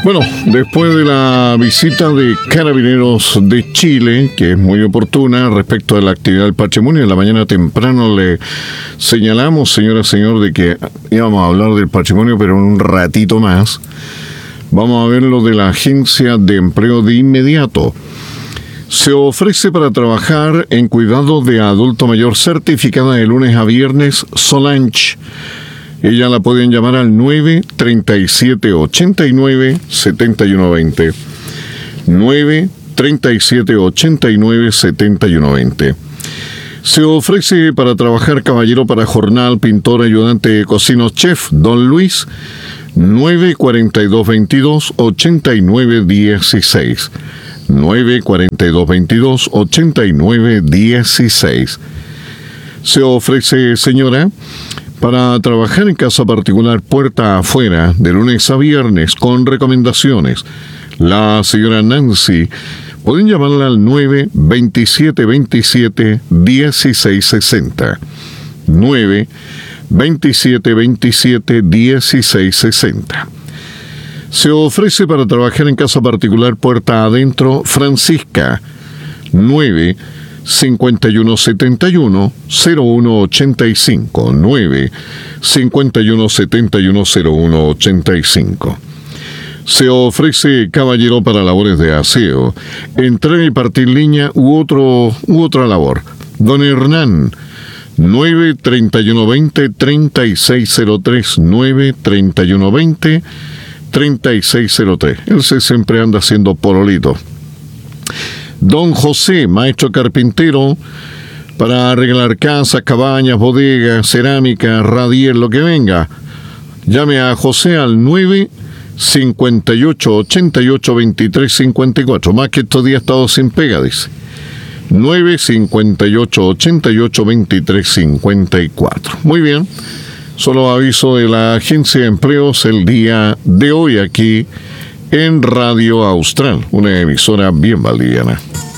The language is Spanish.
Bueno, después de la visita de Carabineros de Chile, que es muy oportuna respecto de la actividad del patrimonio, en la mañana temprano le señalamos, señora, señor, de que íbamos a hablar del patrimonio, pero en un ratito más. Vamos a ver lo de la Agencia de Empleo de inmediato. Se ofrece para trabajar en cuidado de adulto mayor certificada de lunes a viernes Solange. Ella la pueden llamar al 937-89-7120. 937-89-7120. Se ofrece para trabajar caballero para jornal, pintor, ayudante, cocino, chef, Don Luis, 942-22-8916. 942-22-8916. Se ofrece, señora, para trabajar en casa particular puerta afuera de lunes a viernes con recomendaciones. La señora Nancy, pueden llamarla al 927-27-1660. 927-27-1660. Se ofrece para trabajar en casa particular puerta adentro Francisca. 9-5171-0185. 9-5171-0185. Se ofrece caballero para labores de aseo, entrar y partir línea u otra labor. Don Hernán, 9-3120-3603. 9-3120-3603. Él siempre anda haciendo pololito. Don José, maestro carpintero, para arreglar casas, cabañas, bodegas, cerámica, radier, lo que venga. Llame a José al 958-88-2354. Más que estos días estado sin pega, dice. 958-88-2354. Muy bien. Solo aviso de la Agencia de Empleos el día de hoy aquí en Radio Austral, una emisora bien valdiviana.